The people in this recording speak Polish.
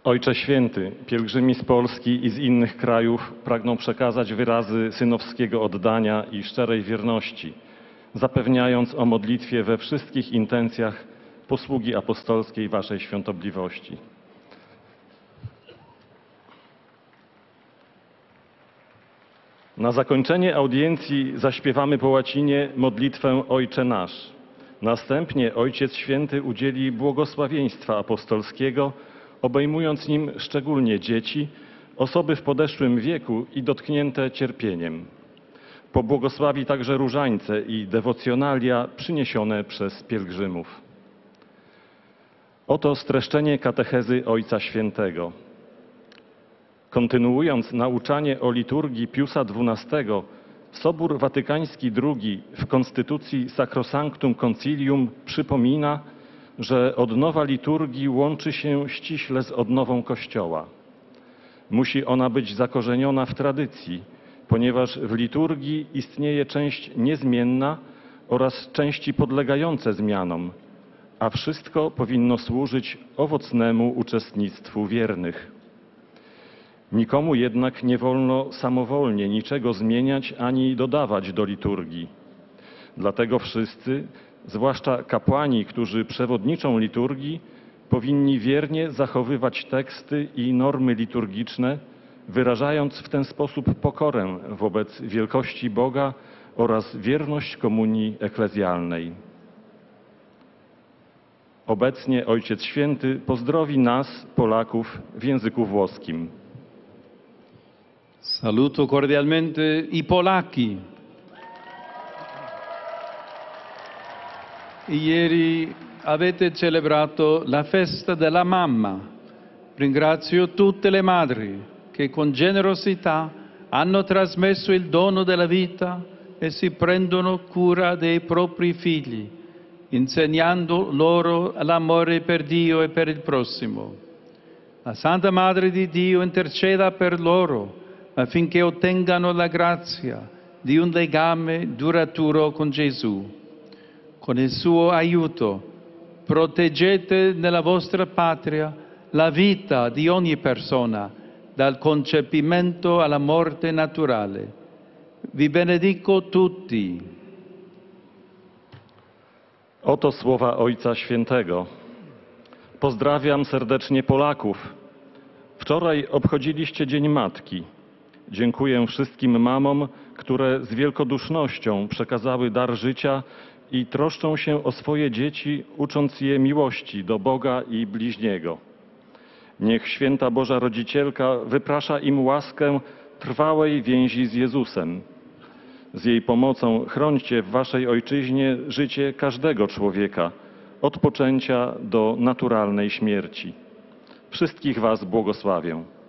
Ojcze Święty, pielgrzymi z Polski i z innych krajów pragną przekazać wyrazy synowskiego oddania i szczerej wierności, zapewniając o modlitwie we wszystkich intencjach posługi apostolskiej Waszej świątobliwości. Na zakończenie audiencji zaśpiewamy po łacinie modlitwę Ojcze Nasz. Następnie Ojciec Święty udzieli błogosławieństwa apostolskiego, obejmując nim szczególnie dzieci, osoby w podeszłym wieku i dotknięte cierpieniem. Pobłogosławi także różańce i dewocjonalia przyniesione przez pielgrzymów. Oto streszczenie katechezy Ojca Świętego. Kontynuując nauczanie o liturgii Piusa XII, Sobór Watykański II w konstytucji Sacrosanctum Concilium przypomina, że odnowa liturgii łączy się ściśle z odnową Kościoła. Musi ona być zakorzeniona w tradycji, ponieważ w liturgii istnieje część niezmienna oraz części podlegające zmianom, a wszystko powinno służyć owocnemu uczestnictwu wiernych. Nikomu jednak nie wolno samowolnie niczego zmieniać ani dodawać do liturgii. Dlatego wszyscy, zwłaszcza kapłani, którzy przewodniczą liturgii, powinni wiernie zachowywać teksty i normy liturgiczne, wyrażając w ten sposób pokorę wobec wielkości Boga oraz wierność komunii eklezjalnej. Obecnie Ojciec Święty pozdrowi nas, Polaków, w języku włoskim. Saluto cordialmente i Polacchi. Ieri avete celebrato la festa della mamma. Ringrazio tutte le madri che con generosità hanno trasmesso il dono della vita e si prendono cura dei propri figli, insegnando loro l'amore per Dio e per il prossimo. La Santa Madre di Dio interceda per loro affinché ottengano la grazia di un legame duraturo con Gesù. Con il suo aiuto proteggete nella vostra patria la vita di ogni persona, dal concepimento alla morte naturale. Vi benedico tutti. Oto słowa Ojca Świętego. Pozdrawiam serdecznie Polaków. Wczoraj obchodziliście Dzień Matki. Dziękuję wszystkim mamom, które z wielkodusznością przekazały dar życia i troszczą się o swoje dzieci, ucząc je miłości do Boga i bliźniego. Niech Święta Boża Rodzicielka wyprasza im łaskę trwałej więzi z Jezusem. Z jej pomocą chrońcie w waszej ojczyźnie życie każdego człowieka, od poczęcia do naturalnej śmierci. Wszystkich was błogosławię.